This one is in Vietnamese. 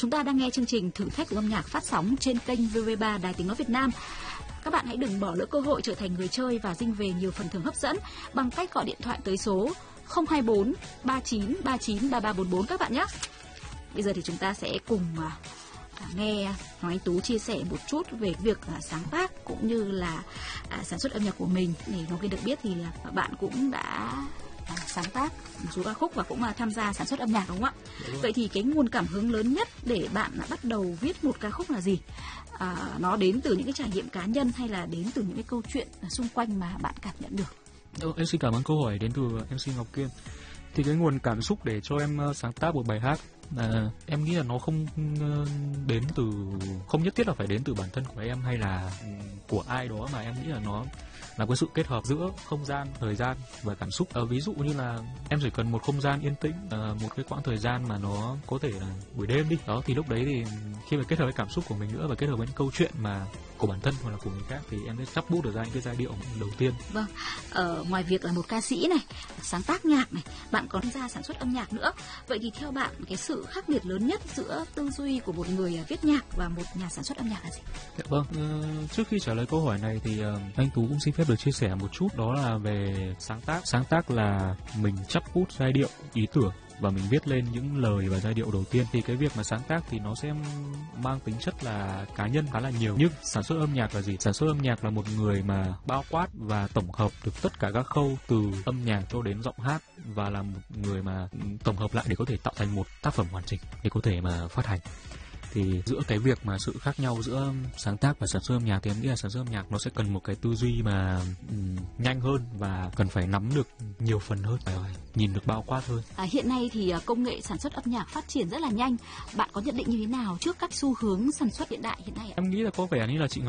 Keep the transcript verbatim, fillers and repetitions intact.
Chúng ta đang nghe chương trình Thử thách của âm nhạc phát sóng trên kênh vê vê ba Đài Tiếng nói Việt Nam. Các bạn hãy đừng bỏ lỡ cơ hội trở thành người chơi và dinh về nhiều phần thưởng hấp dẫn bằng cách gọi điện thoại tới số không hai bốn ba chín ba chín ba ba bốn bốn các bạn nhé. Bây giờ thì chúng ta sẽ cùng uh, nghe Hoàng Anh Tú chia sẻ một chút về việc uh, sáng tác cũng như là uh, sản xuất âm nhạc của mình. Để Ngọc Kiên được biết thì uh, bạn cũng đã uh, sáng tác một số ca khúc và cũng uh, tham gia sản xuất âm nhạc, đúng không ạ? Đúng. Vậy thì cái nguồn cảm hứng lớn nhất để bạn uh, bắt đầu viết một ca khúc là gì? À, nó đến từ những cái trải nghiệm cá nhân hay là đến từ những cái câu chuyện xung quanh mà bạn cảm nhận được? Ừ, em xin cảm ơn câu hỏi đến từ em xê Ngọc Kiên. Thì cái nguồn cảm xúc để cho em uh, sáng tác một bài hát, à, em nghĩ là nó không uh, đến từ, không nhất thiết là phải đến từ bản thân của em hay là um, của ai đó, mà em nghĩ là nó là cái sự kết hợp giữa không gian, thời gian và cảm xúc. À, ví dụ như là em chỉ cần một không gian yên tĩnh, à, một cái quãng thời gian mà nó có thể là buổi đêm đi, đó thì lúc đấy thì khi mà kết hợp với cảm xúc của mình nữa và kết hợp với những câu chuyện mà của bản thân hoặc là của người khác thì em sẽ chắp bút được ra những cái giai điệu đầu tiên. Vâng, ở ngoài việc là một ca sĩ này, sáng tác nhạc này, bạn còn ra sản xuất âm nhạc nữa. Vậy thì theo bạn cái sự khác biệt lớn nhất giữa tư duy của một người viết nhạc và một nhà sản xuất âm nhạc là gì? Dạ, vâng, uh, trước khi trả lời câu hỏi này thì uh, anh Tú cũng xin phép được chia sẻ một chút, đó là về sáng tác. Sáng tác là mình chắp bút giai điệu, ý tưởng và mình viết lên những lời và giai điệu đầu tiên. Thì cái việc mà sáng tác thì nó sẽ mang tính chất là cá nhân khá là nhiều. Nhưng sản xuất âm nhạc là gì? Sản xuất âm nhạc là một người mà bao quát và tổng hợp được tất cả các khâu từ âm nhạc cho đến giọng hát, và là một người mà tổng hợp lại để có thể tạo thành một tác phẩm hoàn chỉnh để có thể mà phát hành. Thì giữa cái việc mà sự khác nhau giữa sáng tác và sản xuất âm nhạc thì em nghĩ là sản xuất âm nhạc nó sẽ cần một cái tư duy mà um, nhanh hơn và cần phải nắm được nhiều phần hơn, phải nhìn được bao quát hơn. À, hiện nay thì công nghệ sản xuất âm nhạc phát triển rất là nhanh. Bạn có nhận định như thế nào trước các xu hướng sản xuất hiện đại hiện nay ạ? Em nghĩ là có vẻ như là chị